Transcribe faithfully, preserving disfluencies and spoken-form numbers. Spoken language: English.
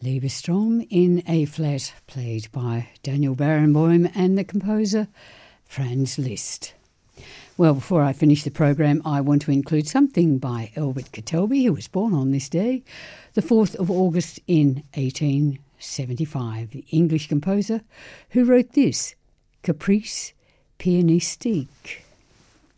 Liebestraum in A-flat, played by Daniel Barenboim and the composer Franz Liszt. Well, before I finish the program, I want to include something by Elbert Ketelby, who was born on this day, the fourth of August in eighteen seventy-five, the English composer who wrote this, Caprice Pianistique.